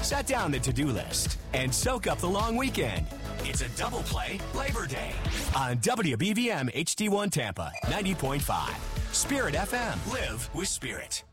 Set down the to-do list and soak up the long weekend. It's a double play Labor Day on WBVM HD1 Tampa 90.5. Spirit FM. Live with Spirit.